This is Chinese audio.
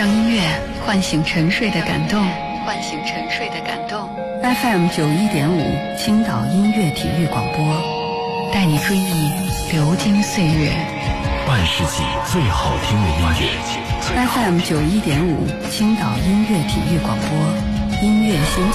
让音乐唤醒沉睡的感动，唤醒沉睡的感动。FM 91.5青岛音乐体育广播，带你追忆流金岁月， 半世纪最好听的音乐。 FM 91.5青岛音乐体育广播，音乐先